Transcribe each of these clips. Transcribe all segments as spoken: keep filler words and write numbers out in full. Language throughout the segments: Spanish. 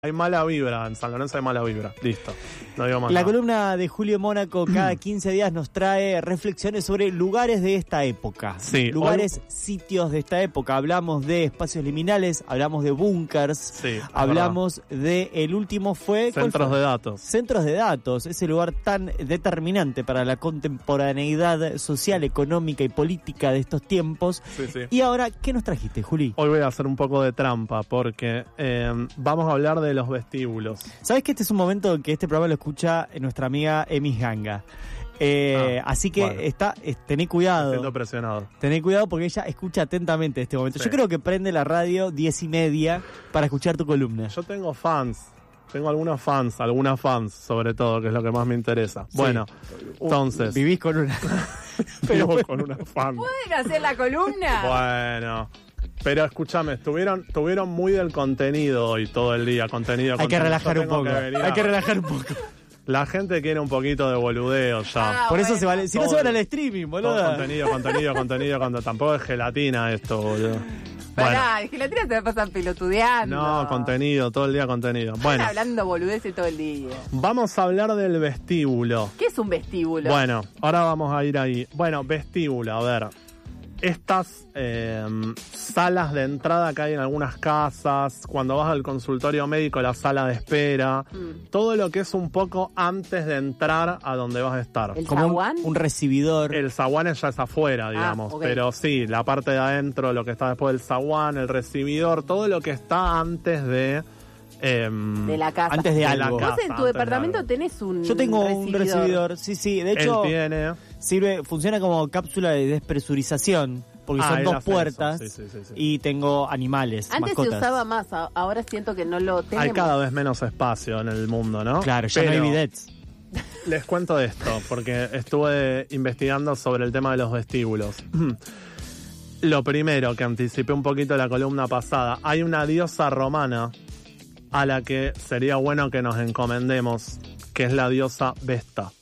Hay mala vibra, en San Lorenzo hay mala vibra. Listo, no digo más La nada. columna de Julio Mónaco cada quince días nos trae reflexiones sobre lugares de esta época. Sí, lugares, hoy... sitios de esta época. Hablamos de espacios liminales, hablamos de búnkers, sí, hablamos de, el último fue... Centros fue? de datos. Centros de datos, ese lugar tan determinante para la contemporaneidad social, económica y política de estos tiempos. Sí, sí. Y ahora, ¿qué nos trajiste, Juli? Hoy voy a hacer un poco de trampa porque eh, vamos a hablar de los vestíbulos. ¿Sabes que este es un momento en que este programa lo escucha nuestra amiga Emis Ganga? Eh, ah, así que bueno. está, eh, tené cuidado. Siento presionado. Tené cuidado porque ella escucha atentamente este momento. Sí. Yo creo que prende la radio diez y media para escuchar tu columna. Yo tengo fans. Tengo algunos fans, algunas fans sobre todo, que es lo que más me interesa. Sí. Bueno, entonces... Vivís con una... Pero vivo con una fan. ¿Pueden hacer la columna? Bueno... Pero escúchame, estuvieron, estuvieron muy del contenido hoy todo el día, contenido, Hay contenido. que relajar un poco, que hay que relajar un poco. La gente quiere un poquito de boludeo ya. Ah, Por eso bueno. se vale, si Todo, no se van al streaming, boludo. Contenido, contenido, contenido, cuando tampoco es gelatina esto, boludo. Pará, es que la tira te va a pasar pelotudeando. No, contenido, todo el día contenido. Están Bueno, hablando boludeces todo el día. vamos a hablar del vestíbulo. ¿Qué es un vestíbulo? Bueno, ahora vamos a ir ahí. Bueno, vestíbulo, a ver. Estas eh, salas de entrada que hay en algunas casas, cuando vas al consultorio médico, la sala de espera, mm. todo lo que es un poco antes de entrar a donde vas a estar. ¿El Como zaguán? Un, un recibidor. El zaguán ya es afuera, digamos, ah, okay. pero sí, la parte de adentro, lo que está después del zaguán, el recibidor, todo lo que está antes de... Eh, de la casa. Antes de, de algo. Vos en tu departamento tenés un Yo tengo recibidor. un recibidor, sí, sí. De hecho, Él tiene... sirve, funciona como cápsula de despresurización, porque ah, son dos puertas sí, sí, sí, sí. y tengo animales, Antes mascotas. se usaba más, ahora siento que no lo tenemos. Hay cada vez menos espacio en el mundo, ¿no? Claro, ya Pero... no hay bidets. Les cuento esto, porque estuve investigando sobre el tema de los vestíbulos. Lo primero, que anticipé un poquito la columna pasada, hay una diosa romana a la que sería bueno que nos encomendemos, que es la diosa Vesta.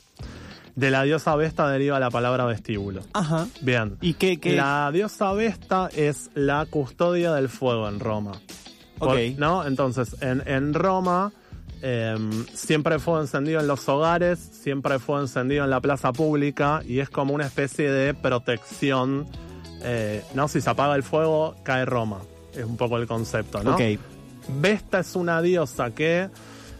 De la diosa Vesta deriva la palabra vestíbulo. Ajá. Bien. ¿Y qué, qué? La diosa Vesta es la custodia del fuego en Roma. Ok. Por, ¿no? Entonces, en, en Roma... Eh, siempre hay fuego encendido en los hogares, siempre hay fuego encendido en la plaza pública y es como una especie de protección, eh, ¿no? Si se apaga el fuego, cae Roma. Es un poco el concepto, ¿no? Ok. Vesta es una diosa que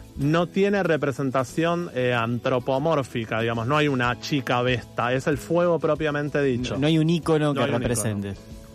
no tiene representación eh, antropomórfica, digamos, no hay una chica Vesta, es el fuego propiamente dicho. No, no hay un ícono no que represente.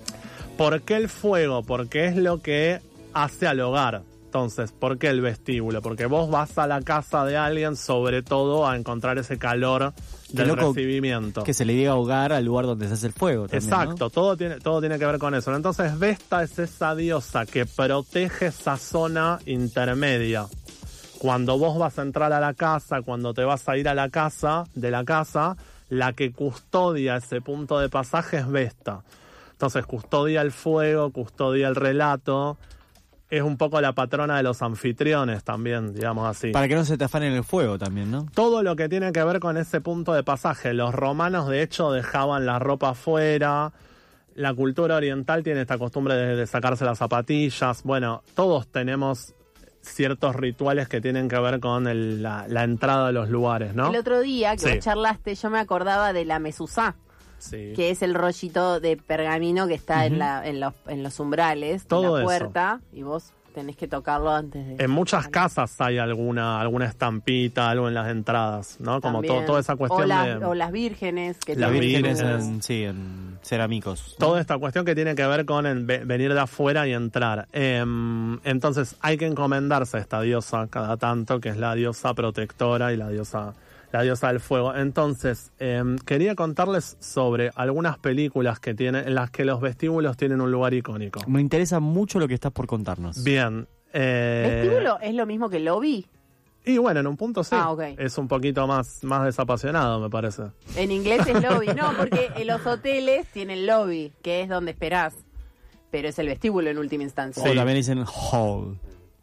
¿Por qué el fuego? Porque es lo que hace al hogar. Entonces, ¿por qué el vestíbulo? Porque vos vas a la casa de alguien, sobre todo, a encontrar ese calor del loco recibimiento. Que se le diga hogar al lugar donde se hace el fuego también, exacto, ¿no? todo tiene, todo tiene que ver con eso. Entonces, Vesta es esa diosa que protege esa zona intermedia. Cuando vos vas a entrar a la casa, cuando te vas a ir a la casa, de la casa, la que custodia ese punto de pasaje es Vesta. Entonces, custodia el fuego, custodia el relato... Es un poco la patrona de los anfitriones también, digamos así. Para que no se te afanen el fuego también, ¿no? Todo lo que tiene que ver con ese punto de pasaje. Los romanos, de hecho, dejaban la ropa afuera. La cultura oriental tiene esta costumbre de, de sacarse las zapatillas. Bueno, todos tenemos ciertos rituales que tienen que ver con el, la, la entrada de los lugares, ¿no? El otro día que sí. vos charlaste, yo me acordaba de la mezuzá. Sí. Que es el rollito de pergamino que está uh-huh. en, la, en, los, en los umbrales todo de la puerta eso. Y vos tenés que tocarlo antes de... En muchas casas hay alguna alguna estampita, algo en las entradas, ¿no? Como to, toda esa cuestión o la, de... O las vírgenes. Que las vírgenes, en, sí, en cerámicos. Toda esta cuestión que tiene que ver con el venir de afuera y entrar. Eh, entonces hay que encomendarse a esta diosa cada tanto, que es la diosa protectora y la diosa... La diosa del fuego. Entonces, eh, quería contarles sobre algunas películas que tienen, en las que los vestíbulos tienen un lugar icónico. Me interesa mucho lo que estás por contarnos. Bien. Eh, ¿Vestíbulo es lo mismo que lobby? Y bueno, en un punto sí. Ah, okay. Es un poquito más, más desapasionado, me parece. En inglés es lobby. No, porque en los hoteles tienen lobby, que es donde esperás. Pero es el vestíbulo en última instancia. Sí. O también dicen hall.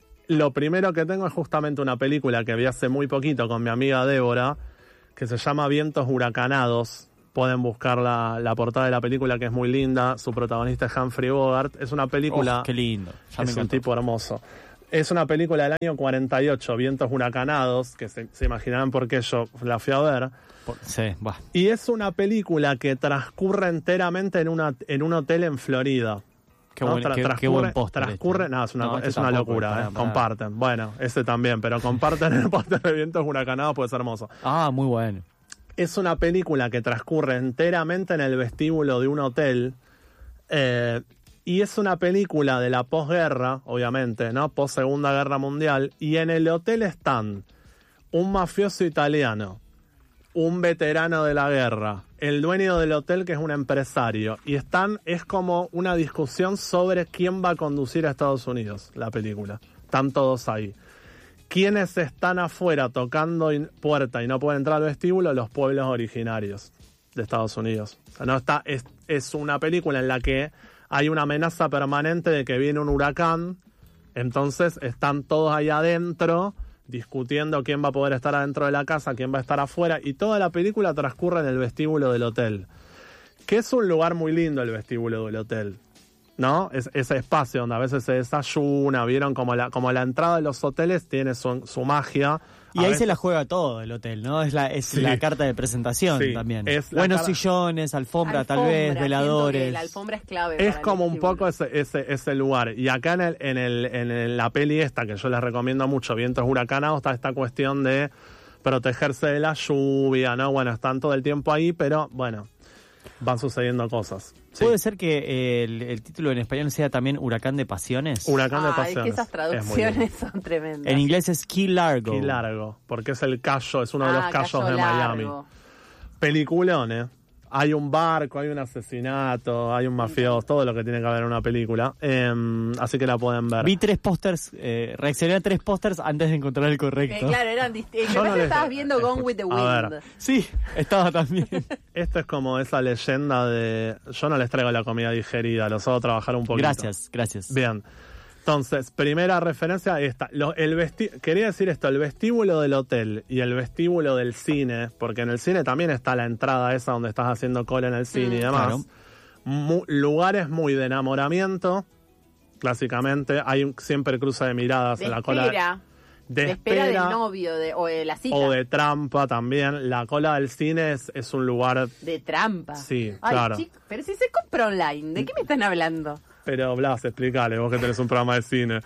Lo primero que tengo es justamente una película que vi hace muy poquito con mi amiga Débora, que se llama Vientos Huracanados. Pueden buscar la, la portada de la película, que es muy linda. Su protagonista es Humphrey Bogart. Es una película... Oh, qué lindo. Ya es un tipo hermoso. Es una película del año cuarenta y ocho, Vientos huracanados, que se, se imaginarán por qué yo la fui a ver. Por, sí, va. Y es una película que transcurre enteramente en, una, en un hotel en Florida. Qué, ¿no? buen, Tra- qué, transcurre, qué buen póster. transcurre, este. no, es una, No, este es una tampoco, locura, pará, eh, pará. comparten. Bueno, ese también, pero comparten el póster de Vientos huracanados, puede ser hermoso. Ah, muy bueno. Es una película que transcurre enteramente en el vestíbulo de un hotel. Eh, y es una película de la posguerra, obviamente, ¿no? Post Segunda Guerra Mundial. Y en el hotel están un mafioso italiano, un veterano de la guerra, el dueño del hotel, que es un empresario. Y están, es como una discusión sobre quién va a conducir a Estados Unidos, la película. Están todos ahí. ¿Quiénes están afuera tocando in- puerta y no pueden entrar al vestíbulo? Los pueblos originarios de Estados Unidos. O sea, no está, es, es una película en la que hay una amenaza permanente de que viene un huracán, entonces están todos ahí adentro discutiendo quién va a poder estar adentro de la casa, quién va a estar afuera, y toda la película transcurre en el vestíbulo del hotel, que es un lugar muy lindo el vestíbulo del hotel, ¿no? Es, ese espacio donde a veces se desayuna, vieron como la, como la entrada de los hoteles tiene su, su magia. Y A ahí veces- se la juega todo el hotel, ¿no? Es la es Sí. la carta de presentación Sí, también. es la Buenos cara- sillones, alfombra, tal Alfombra, vez, siento que veladores. La alfombra es clave. Es para el como un vestíbulo. poco ese, ese, ese lugar. Y acá en, el, en, el, en el- la peli esta, que yo les recomiendo mucho, Vientos huracanados, está esta cuestión de protegerse de la lluvia, ¿no? Bueno, están todo el tiempo ahí, pero bueno, van sucediendo cosas. Sí. ¿Puede ser que eh, el, el título en español sea también Huracán de Pasiones? Huracán de Ah, es pasiones. que esas Es muy lindo. traducciones son tremendas. En inglés es Key Largo. Y largo, porque es el callo, es uno de Ah, los callos Cayo de Miami. Largo. Peliculón, ¿eh? Hay un barco, hay un asesinato, hay un mafioso, todo lo que tiene que haber en una película. Eh, así que la pueden ver. Vi tres pósters, eh, reaccioné a tres pósters antes de encontrar el Eh, correcto. claro, eran distintos. Yo Me no parece que les- estabas viendo Gone with the A Wind. ver. Sí, estaba también. Esto es como esa leyenda de... Yo no les traigo la comida digerida, los hago trabajar un poquito. Gracias, gracias. Bien. Entonces, primera referencia esta. Lo- el vesti- Quería decir esto, el vestíbulo del hotel y el vestíbulo del cine, porque en el cine también está la entrada esa donde estás haciendo cola en el cine y demás. Claro. Mu- lugares muy de enamoramiento, clásicamente. Hay un, siempre cruce de miradas De en la cola. espera. De, De espera espera del novio de, o de la cita. o de trampa también. La cola del cine es, es un lugar... De trampa. Sí, Ay, claro. chico, pero si se compra online, ¿de qué me están hablando? Pero Blas, explícale, vos que tenés un programa de cine.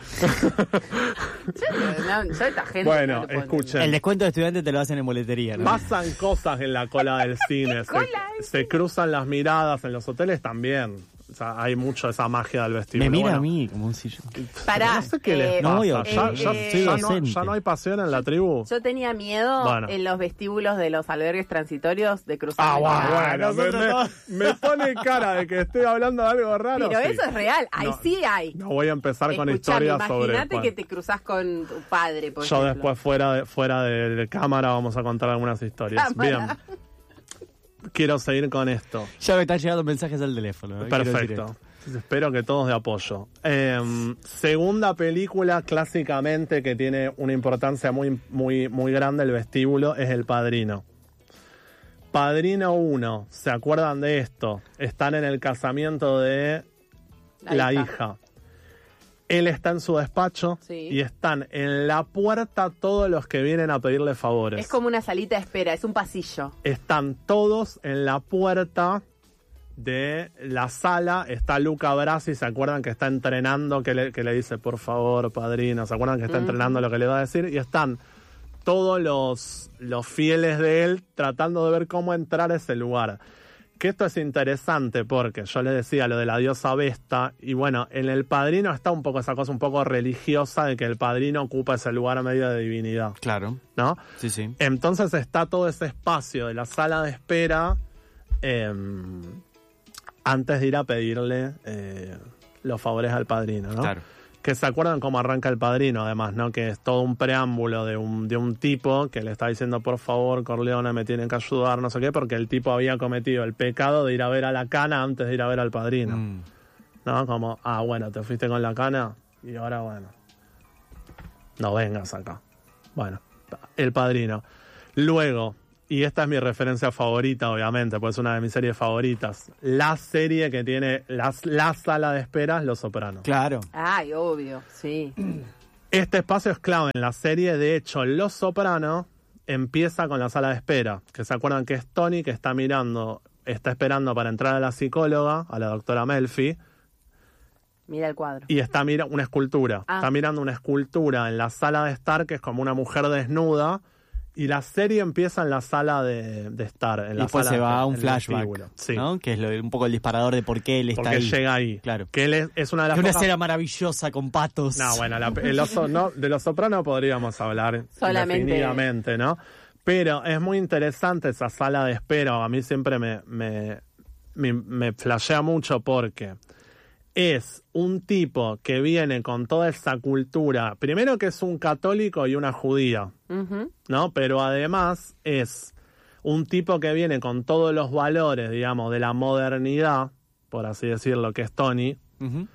Yo, no, yo esta gente Bueno, no lo puedo escuchen. El descuento de estudiante te lo hacen en boletería, ¿no? Pasan cosas en la cola del cine. cola se, se cruzan las miradas en los hoteles también. O sea, hay mucho esa magia del vestíbulo. Me mira Bueno, a mí como un sillón. Pará, No sé qué les eh, pasa. no voy a- ya, eh, ya- eh, ya no, docente. ya no hay pasión en la tribu. Yo tenía miedo Bueno. en los vestíbulos de los albergues transitorios de cruzar. Ah, la bueno, mirada. bueno, me, nosotros me- todos- me pone cara de que estoy hablando de algo raro. Pero sí. eso es real, ahí No, sí hay. No voy a empezar con Escuchame, historias sobre... imagínate bueno, que te cruzás con tu padre, por yo ejemplo. después fuera de, fuera de, de cámara vamos a contar algunas historias. Cámara. Bien. Quiero seguir con esto. Ya me están llegando mensajes al teléfono. ¿eh? Quiero decir Perfecto. esto. Espero que todos de apoyo. Eh, segunda película clásicamente que tiene una importancia muy, muy, muy grande, el vestíbulo, es El Padrino. Padrino uno, ¿se acuerdan de esto? Están en el casamiento de La la, hija. hija. Él está en su despacho Sí. y están en la puerta todos los que vienen a pedirle favores. Es como una salita de espera, es un pasillo. Están todos en la puerta de la sala. Está Luca Brasi, ¿se acuerdan que está entrenando? Que le, que le dice, por favor, padrino. ¿Se acuerdan que está Mm. entrenando lo que le va a decir? Y están todos los, los fieles de él tratando de ver cómo entrar a ese lugar. Que esto es interesante porque yo les decía lo de la diosa Vesta, y bueno, en El Padrino está un poco esa cosa un poco religiosa de que el padrino ocupa ese lugar medio de divinidad, Claro, ¿no? sí, sí. Entonces está todo ese espacio de la sala de espera eh, antes de ir a pedirle eh, los favores al padrino, ¿no? Claro. Que se acuerdan cómo arranca El Padrino, además, ¿no? Que es todo un preámbulo de un, de un tipo que le está diciendo, por favor, Corleone, me tienen que ayudar, no sé qué, porque el tipo había cometido el pecado de ir a ver a la cana antes de ir a ver al padrino. Mm. ¿No? Como, ah, bueno, te fuiste con la cana y ahora, bueno, no vengas acá. Bueno, El Padrino. Luego, y esta es mi referencia favorita, obviamente, pues es una de mis series favoritas, la serie que tiene la, la sala de esperas, Los Sopranos. Claro. Ay, obvio, sí. Este espacio es clave en la serie. De hecho, Los Soprano empieza con la sala de espera. Que se acuerdan que es Tony que está mirando, está esperando para entrar a la psicóloga, a la doctora Melfi. Mira el cuadro. Y está mirando una escultura. Ah. Está mirando una escultura en la sala de estar, que es como una mujer desnuda. Y la serie empieza en la sala de, de estar. En Y la después sala se va de, a un el flashback, vestíbulo. Sí. ¿no? Que es lo- un poco el disparador de por qué él está Porque ahí. llega ahí. Claro. Que él es, es una de las Que una pocas- escena maravillosa con patos. No, bueno, la- el oso, no, de Los Sopranos podríamos hablar Solamente. indefinidamente, ¿no? Pero es muy interesante esa sala de espera. A mí siempre me, me, me, me flashea mucho porque es un tipo que viene con toda esa cultura. Primero que es un católico y una judía, Ujú. ¿no? Pero además es un tipo que viene con todos los valores, digamos, de la modernidad, por así decirlo, que es Tony, Ujú.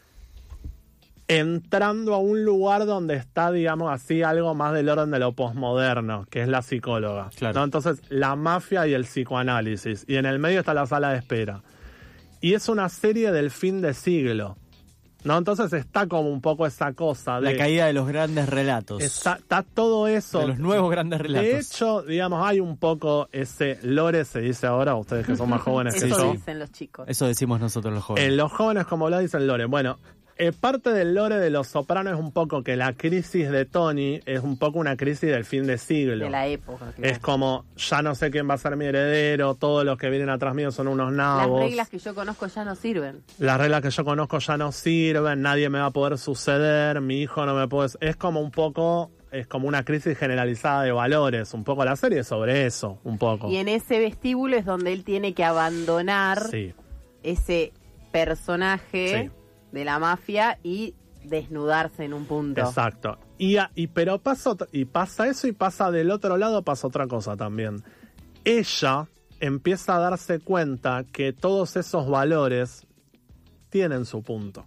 entrando a un lugar donde está, digamos así, algo más del orden de lo posmoderno, que es la psicóloga. Claro. ¿no? Entonces, la mafia y el psicoanálisis. Y en el medio está la sala de espera. Y es una serie del fin de siglo, ¿no? Entonces está como un poco esa cosa de... La caída de los grandes relatos. Está, está todo eso. De los nuevos grandes relatos. De hecho, digamos, hay un poco ese lore, se dice ahora, ustedes que son más jóvenes que Eso yo. dicen los chicos. Eso decimos nosotros los jóvenes. En los jóvenes, como lo dicen lore. Bueno, eh, parte del lore de Los Soprano es un poco que la crisis de Tony es un poco una crisis del fin de siglo. De la época. claro. Es como, ya no sé quién va a ser mi heredero, todos los que vienen atrás mío son unos Las nabos. reglas que yo conozco ya no sirven. Las reglas que yo conozco ya no sirven, nadie me va a poder suceder, mi hijo no me puede... Es como un poco, es como una crisis generalizada de valores, un poco la serie es sobre eso, un poco. Y en ese vestíbulo es donde él tiene que abandonar Sí, ese personaje Sí. de la mafia y desnudarse en un punto. exacto. Y, a- y pero pasa, ot- y pasa eso y pasa del otro lado, pasa otra cosa también. Ella empieza a darse cuenta que todos esos valores tienen su punto.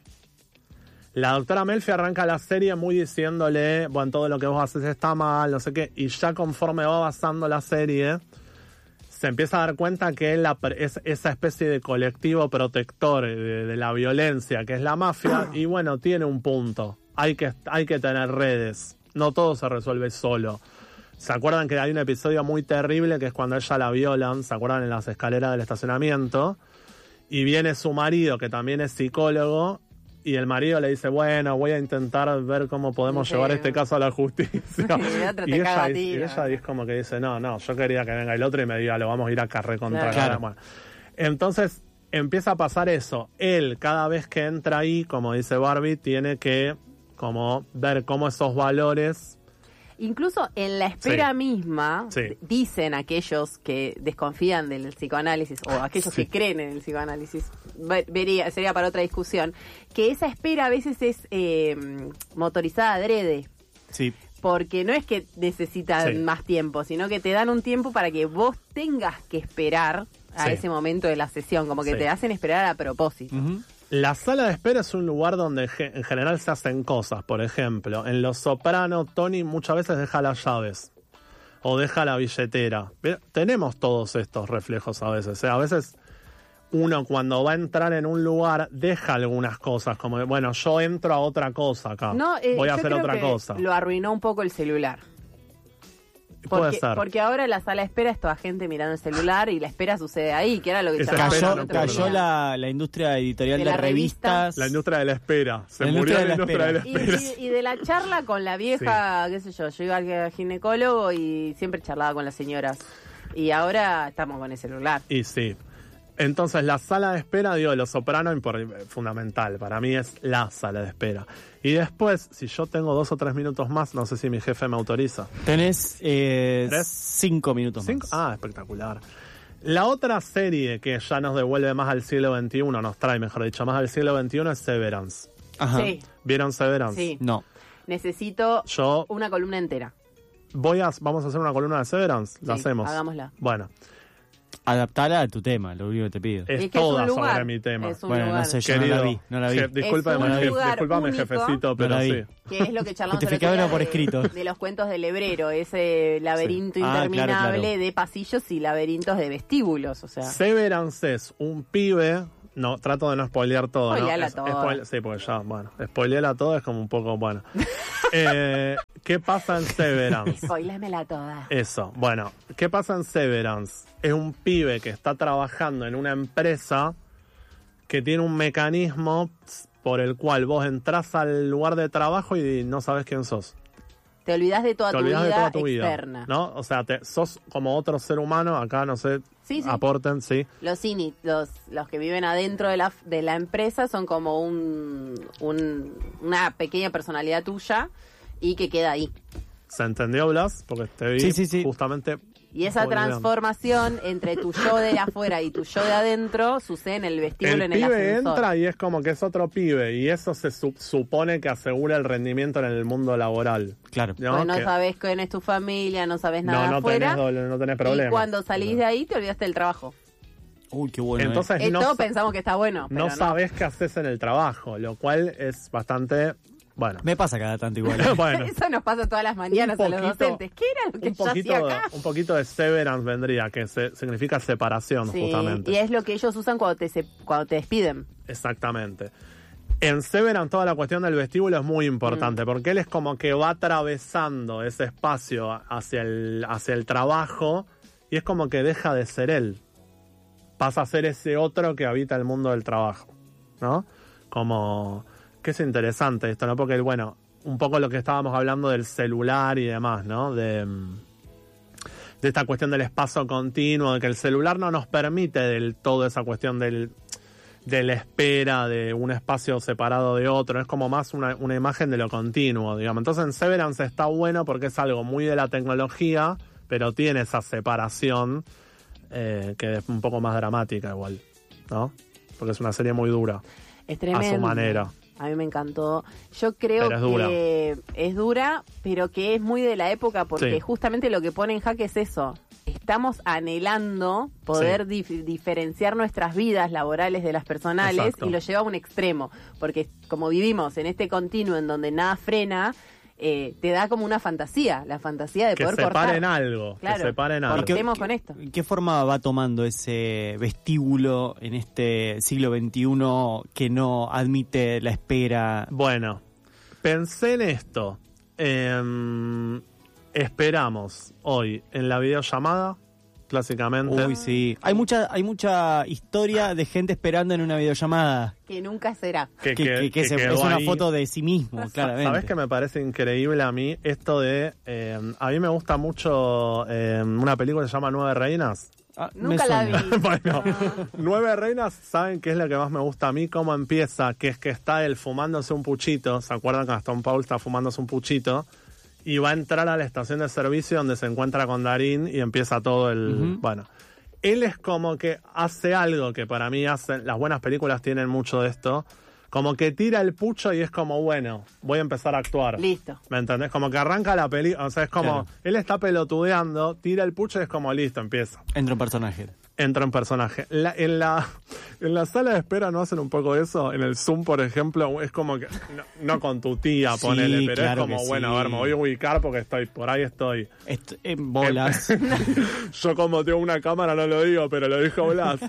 La doctora Melfi arranca la serie muy diciéndole, bueno, todo lo que vos haces está mal, no sé qué, y ya conforme va avanzando la serie, se empieza a dar cuenta que él la pre- es esa especie de colectivo protector de, de la violencia que es la mafia, y bueno, tiene un punto. Hay que, hay que tener redes. No todo se resuelve solo. ¿Se acuerdan que hay un episodio muy terrible que es cuando ella la violan? ¿Se acuerdan en las escaleras del estacionamiento? Y viene su marido, que también es psicólogo, y el marido le dice, bueno, voy a intentar ver cómo podemos Sí. llevar este caso a la justicia. Y el otro te y, caga a ella, dice- y tiro. ella dice como que dice, no, no, yo quería que venga el otro y me diga, lo vamos a ir a carre contra Claro. cara". Claro. Bueno, entonces empieza a pasar eso. Él, cada vez que entra ahí, como dice Barbie, tiene que como ver cómo esos valores... Incluso en la espera Sí. misma, Sí. dicen aquellos que desconfían del psicoanálisis o aquellos Sí. que creen en el psicoanálisis, ve- vería, sería para otra discusión, que esa espera a veces es eh, motorizada adrede. Sí. Porque no es que necesitan Sí. más tiempo, sino que te dan un tiempo para que vos tengas que esperar a Sí. ese momento de la sesión, como que Sí. te hacen esperar a propósito. Ujú. La sala de espera es un lugar donde ge- en general se hacen cosas. Por ejemplo, en Los Soprano, Tony muchas veces deja las llaves o deja la billetera. Ve- Tenemos todos estos reflejos a veces. O sea, a veces uno cuando va a entrar en un lugar deja algunas cosas, como, de, bueno, yo entro a otra cosa acá. No, eh, Voy a yo hacer creo otra que cosa. lo arruinó un poco el celular. Puede Porque, ser. porque ahora la sala de espera es toda gente mirando el celular y la espera sucede ahí, que era lo que Esa charlábamos espera el Cayó, otro no cayó día. la, la industria editorial De de, la revista. revistas. La industria de la espera. Se La murió industria de la la industria de la Y, espera. y- y de la charla con la vieja, qué sé yo, yo iba al ginecólogo y siempre charlaba con las señoras. Y ahora estamos con el celular. Y sí. Entonces, la sala de espera, digo, Los Soprano, impor- fundamental. Para mí es la sala de espera. Y después, si yo tengo dos o tres minutos más, no sé si mi jefe me autoriza. Tenés eh, ¿Tres? cinco minutos ¿Cinco? más. Ah, espectacular. La otra serie que ya nos devuelve más al siglo veintiuno, nos trae, mejor dicho, más al siglo veintiuno, es Severance. Ajá. Sí, ¿Vieron Severance? sí. No. Necesito Yo una columna entera. voy a... ¿Vamos a hacer una columna de Severance? La Sí, hacemos. hagámosla. Bueno, Adaptala a tu tema, lo único que te pido. es Y es que es un toda lugar, sobre mi tema. es un Bueno, no lugar. sé, yo no la vi, no la vi. Jef, discúlpame, Es un jef- lugar discúlpame, único. jefecito, pero No la vi. sí. Que es lo que charlamos el otro Justificámelo día por de- escrito. de los cuentos del hebrero, ese laberinto Sí. Ah, claro, interminable claro. de pasillos y laberintos de vestíbulos, o sea. Severance es un pibe, no, trato de no spoilear todo, Spoileala ¿no? Es- todo. spoile- sí, porque ya, bueno, spoilearla todo es como un poco, bueno. eh, ¿Qué pasa en Severance? Spoilémela toda. Eso, bueno, ¿qué pasa en Severance? Es un pibe que está trabajando en una empresa que tiene un mecanismo por el cual vos entras al lugar de trabajo y no sabes quién sos. Te olvidás de toda Te tu olvidás vida de toda tu externa. vida, ¿no? O sea, te, sos como otro ser humano, acá no sé, Sí, sí. aporten, sí. Los ini, los, los que viven adentro de la, de la empresa son como un, un una pequeña personalidad tuya y que queda ahí. ¿Se entendió, Blas? Porque te vi Sí, sí, sí. justamente... Y esa Volviendo. transformación entre tu yo de afuera y tu yo de adentro sucede en el vestíbulo, El en el pibe ascensor. entra y es como que es otro pibe y eso se su- supone que asegura el rendimiento en el mundo laboral. Claro. ¿no? Pues no Que- sabes quién es tu familia, no sabes nada no, no afuera. tenés, doble- no tenés problema. Y cuando salís de ahí te olvidaste del trabajo. Uy, qué bueno. eh. Entonces Esto no, sa- pensamos que está bueno, pero no no. sabés qué haces en el trabajo, lo cual es bastante... Bueno, Me pasa cada tanto igual. bueno. Eso nos pasa todas las mañanas Un a los poquito- docentes. ¿Qué era lo que Un yo poquito, hacía acá? un poquito de severance vendría, que se- significa separación, Sí, justamente. y es lo que ellos usan cuando te, se- cuando te despiden. Exactamente. En Severance toda la cuestión del vestíbulo es muy Mm. importante, porque él es como que va atravesando ese espacio hacia el, hacia el trabajo y es como que deja de ser él. Pasa a ser ese otro que habita el mundo del trabajo, ¿no? Como que es interesante esto, ¿no? Porque, bueno, un poco lo que estábamos hablando del celular y demás, ¿no? De, mm, de esta cuestión del espacio continuo, de que el celular no nos permite del todo esa cuestión del de la espera de un espacio separado de otro, es como más una, una imagen de lo continuo, digamos. Entonces en Severance está bueno porque es algo muy de la tecnología, pero tiene esa separación eh, que es un poco más dramática igual, ¿no? Porque es una serie muy dura, Es tremendo. a su manera. A mí me encantó. Yo creo Pero es dura. que es dura, pero que es muy de la época porque Sí. justamente lo que pone en jaque es eso. Estamos anhelando poder dif- diferenciar nuestras vidas laborales de las personales Exacto. y lo lleva a un extremo. Porque como vivimos en este continuo en donde nada frena, eh, te da como una fantasía, la fantasía de Que poder separen cortar. algo, Claro, que separen algo. porque- Cortemos con esto. ¿Qué forma va tomando ese vestíbulo en este siglo veintiuno que no admite la espera? Bueno, pensé en esto. Em, esperamos hoy en la videollamada, clásicamente. Uy, sí. Hay mucha, hay mucha historia de gente esperando en una videollamada. Que nunca será. Que, que- que se- quedó es una ahí. foto de sí mismo, claramente. ¿Sabes qué me parece increíble a mí? Esto de... eh, a mí me gusta mucho eh, una película que se llama Nueve Reinas. Ah, me Nunca la vi. suena. Bueno, Ah. Nueve Reinas, ¿saben qué es lo que más me gusta a mí? Cómo empieza, que es que está él fumándose un puchito. ¿Se acuerdan que Gastón Paul está fumándose un puchito? Y va a entrar a la estación de servicio donde se encuentra con Darín y empieza todo el... Ujú. Bueno, él es como que hace algo que para mí hacen... Las buenas películas tienen mucho de esto. Como que tira el pucho y es como, bueno, voy a empezar a actuar. Listo. ¿Me entendés? Como que arranca la peli, o sea, es como, Claro. él está pelotudeando, tira el pucho y es como, listo, empieza. Entra un personaje. Entra en personaje. La- en, la, en la sala de espera no hacen un poco eso. En el Zoom, por ejemplo, es como que, no, no con tu tía, Sí, ponele, pero claro es como, que bueno, sí. a ver, me voy a ubicar porque estoy, por ahí estoy. Est- en bolas. Yo como tengo una cámara no lo digo, pero lo dijo Blas.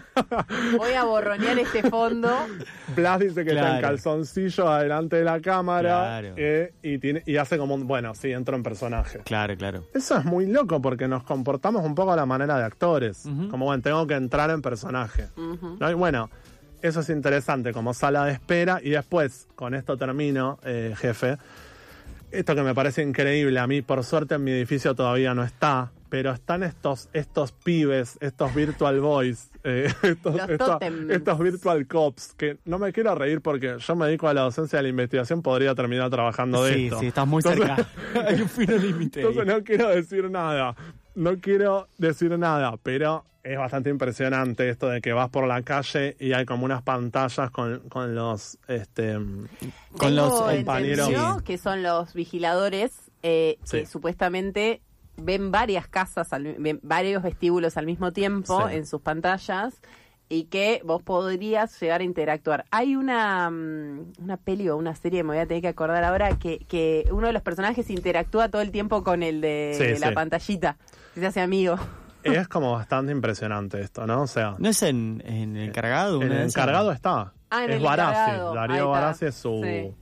Voy a borronear este fondo. Blas dice que está en Claro. calzoncillo adelante de la cámara Claro. eh, y, tiene, y hace como un, bueno, sí, entro en personaje. Claro, claro. Eso es muy loco porque nos comportamos un poco a la manera de actores. Ujú. Como, bueno, tengo que entrar en personaje. Ujú. ¿No? Y bueno, eso es interesante como sala de espera. Y después, con esto termino, eh, jefe. Esto que me parece increíble, a mí por suerte en mi edificio todavía no está, pero están estos, estos pibes, estos virtual boys, eh, estos, Los estos- tótems. estos virtual cops, que no me quiero reír porque yo me dedico a la docencia de la investigación, podría terminar trabajando de Sí, esto. sí, estás muy Entonces- cerca. Hay un fino límite. ahí. Entonces no quiero decir nada, no quiero decir nada, pero es bastante impresionante esto de que vas por la calle y hay como unas pantallas con, con los este Con los Tengo compañeros. entendido Sí. que son los vigiladores eh, que Sí. supuestamente ven varias casas, al- ven varios vestíbulos al mismo tiempo Sí. en sus pantallas y que vos podrías llegar a interactuar. Hay una, mm, una peli o una serie, me voy a tener que acordar ahora, que, que uno de los personajes interactúa todo el tiempo con el de Sí, la sí. pantallita, que se hace amigo. es como bastante impresionante esto, ¿no? O sea, ¿No es en, en el encargado? en una el de esas? encargado está. Ah, en es el Barassi. encargado. Ahí Darío está. Barassi es su... Sí.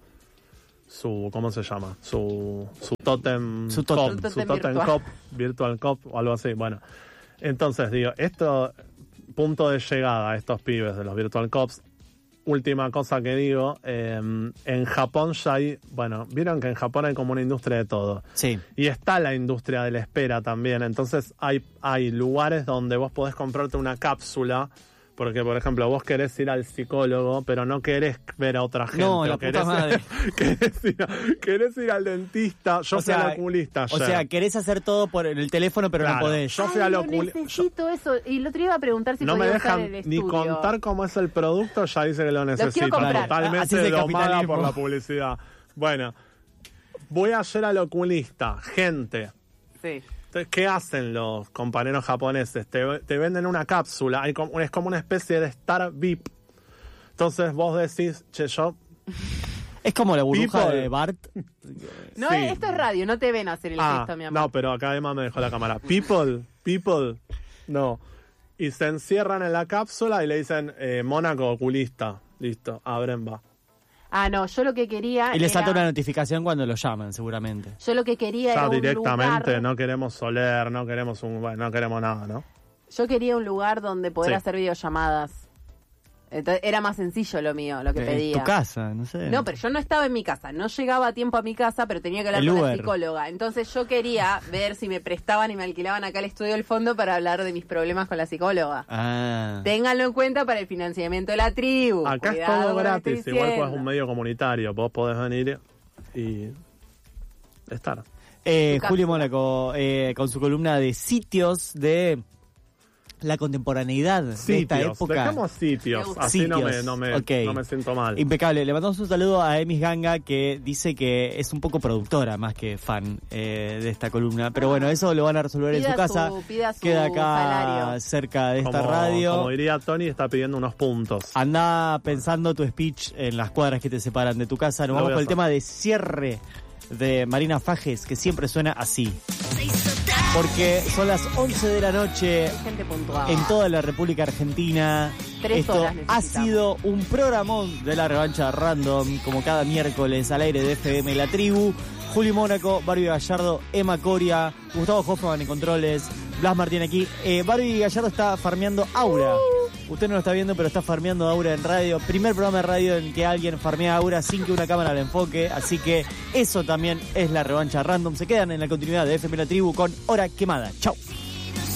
su ¿cómo se llama? Su su tótem Su tótem. cop, Su su tótem tótem virtual. cop, virtual cop o algo así. Bueno, entonces digo, esto punto de llegada a estos pibes de los virtual cops. Última cosa que digo, eh, en Japón ya hay, bueno, vieron que en Japón hay como una industria de todo. Sí. Y está la industria de la espera también. Entonces hay, hay lugares donde vos podés comprarte una cápsula. Porque, por ejemplo, vos querés ir al psicólogo, pero no querés ver a otra gente. No, la o puta querés, madre. querés, ir, a- querés ir al dentista. Yo O fui sea, al oculista O ayer. sea, querés hacer todo por el teléfono, pero Claro, no podés. yo fui Ay, al lo oculista. necesito eso. Y el otro día iba a preguntar si No me podía usar dejan el ni estudio. contar cómo es el producto, ya dice que lo necesito. comprar. Así Totalmente es el domada capitalismo. por la publicidad. Bueno, voy ayer al oculista. Gente, Sí. entonces, ¿qué hacen los compañeros japoneses? Te, te venden una cápsula, hay como, es como una especie de Star V I P. Entonces vos decís, che, yo... Es como la burbuja People. de Bart. No, Sí. esto es radio, no te ven hacer el Ah, gesto, mi amor. no, pero acá además me dejó la cámara. People, people, no. Y se encierran en la cápsula y le dicen, eh, Mónaco oculista. Listo, abren, va. Ah, no, yo lo que quería Y le era- salta una notificación cuando lo llaman, seguramente. Yo lo que quería Ya era un directamente, lugar... no queremos Soler, no queremos un, bueno, no queremos nada, ¿no? Yo quería un lugar donde poder Sí. hacer videollamadas. Entonces, era más sencillo lo mío, lo que Eh, pedía. Tu casa, no sé. No, pero yo no estaba en mi casa, no llegaba a tiempo a mi casa, pero tenía que hablar El con la Uber. psicóloga. Entonces yo quería ver si me prestaban y me alquilaban acá el estudio del fondo para hablar de mis problemas con la psicóloga. Ah. Ténganlo en cuenta para el financiamiento de la tribu. Acá es Cuidado todo con lo que gratis, estoy igual pues es diciendo. un medio comunitario, vos podés venir y estar. Eh, Tu Julio cápsula. Mónaco, eh, con su columna de sitios de la contemporaneidad de esta Sitios, época. dejamos Me sitios, gusta. así no me, Sitios, no, me, ok. no me siento mal. Impecable. Le mandamos un saludo a Emis Ganga, que dice que es un poco productora más que fan eh, de esta columna. Pero bueno, eso lo van a resolver en Pida su casa. su- pida su Queda acá salario. cerca de esta como, radio. como diría Tony, está pidiendo unos puntos. Anda pensando tu speech en las cuadras que te separan de tu casa. Nos Lo vamos voy a con el hacer. tema de cierre de Marina Fajes, que siempre suena así. Porque son las once de la noche Hay gente puntual. en toda la República Argentina. Tres Esto horas ha necesitamos. sido un programón de la revancha random, como cada miércoles al aire de F M La Tribu. Juli Mónaco, Barbie Gallardo, Emma Coria, Gustavo Hoffman en controles, Blas Martín aquí. Eh, Barbie Gallardo está farmeando Aura. Usted no lo está viendo, pero está farmeando Aura en radio. Primer programa de radio en que alguien farmea Aura sin que una cámara le enfoque. Así que eso también es la revancha random. Se quedan en la continuidad de F M La Tribu con Hora Quemada. Chau.